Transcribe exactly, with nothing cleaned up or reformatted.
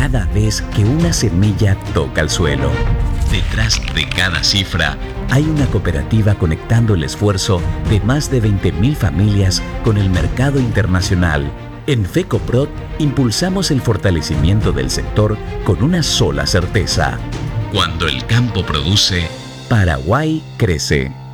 cada vez que una semilla toca el suelo. Detrás de cada cifra hay una cooperativa conectando el esfuerzo de más de veinte mil familias con el mercado internacional. En FECOPROD impulsamos el fortalecimiento del sector con una sola certeza. Cuando el campo produce, Paraguay crece.